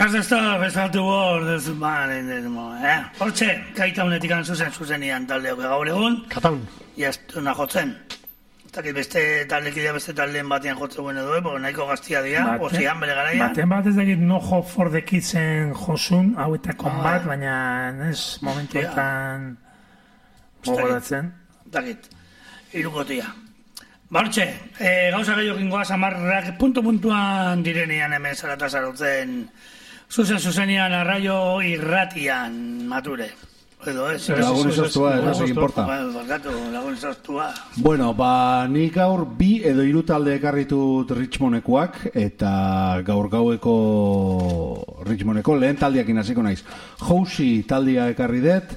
Has estado war this man in the morning. Hortxe, gaita honetik zuzenian taldeok gaur egun. Katalun. Iaztuna jotzen. Eta beste taldekidea beste taldeen batean jotzen guen edo, porque nahiko gaztia dira, ozean bere garaia. Baten bat ez dakit No Hope for the Kidsen josun, hauetako bat, baina ez momentuetan gogoratzen. Dakit, irukotia. Hortxe, gauza gehiago gingoaz amarrak puntuan direnean hemen zarata zarotzen zuzenian arraio irratian, Mature. Edo ez. Lagun izoztua, ez no importa. Lagun izoztua. Bueno, nik gaur 2 edo 3 talde ekarritut Richmondekoak, eta gaur gaueko Richmondeko lehen taldeakin hasiko naiz. Housi taldea ekarri dut,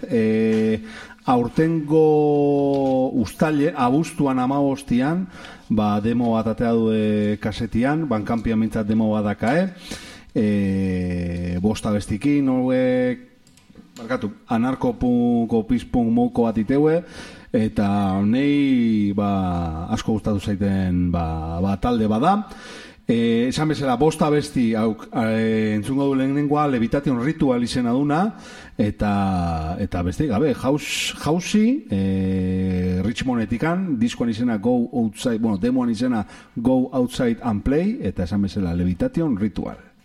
aurtengo abuztuan 15 demo bat atea du kasetian, Bankampian mintzat demo bat dakae, 5 abestikin, anarko.pizpunk mouko bat iteue, eta nei asko gustatu zaiten talde bada. Esan bezala, 5 abesti entzungo du lehenengoa Levitation Ritual izena duna, eta beste gabe Housi Richmondetikan, diskoan izena Go Outside, demoan izena Go Outside and Play, eta esan bezala Levitation Ritual.